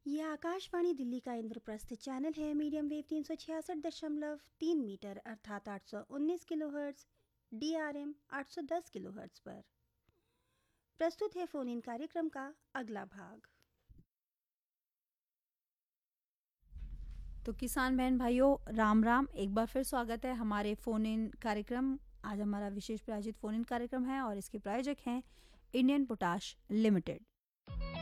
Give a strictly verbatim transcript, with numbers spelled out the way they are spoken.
ये आकाशवाणी दिल्ली का इंद्रप्रस्थ चैनल है। मीडियम वेव तीन सौ छियासठ दशमलव तीन मीटर अर्थात आठ सौ उन्नीस kilo hertz, D R M आठ सौ दस किलो हर्ट्ज पर प्रस्तुत है फ़ोन इन कार्यक्रम का अगला भाग। तो किसान बहन भाइयों, राम राम। एक बार फिर स्वागत है हमारे फ़ोन इन कार्यक्रम। आज हमारा विशेष प्रायोजित फ़ोन इन कार्यक्रम है और इसके प्रायोजक हैं इंडियन पोटाश लिमिटेड।